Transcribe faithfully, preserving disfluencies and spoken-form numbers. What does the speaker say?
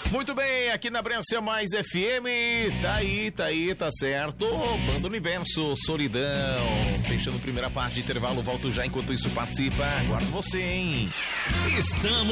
Muito bem, aqui na Brência Mais F M, tá aí, tá aí, tá certo. Banda Universo, Solidão. Fechando a primeira parte de intervalo, volto já enquanto isso participa. Aguardo você, hein? Estamos